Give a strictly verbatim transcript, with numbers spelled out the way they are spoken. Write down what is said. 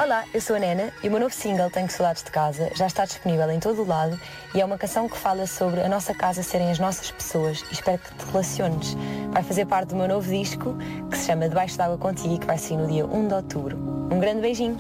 Olá, eu sou a Nena e o meu novo single, Tenho Saudades de Casa, já está disponível em todo o lado e é uma canção que fala sobre a nossa casa serem as nossas pessoas e espero que te relaciones. Vai fazer parte do meu novo disco que se chama Debaixo d'Água Contigo e que vai sair no dia um de outubro. Um grande beijinho!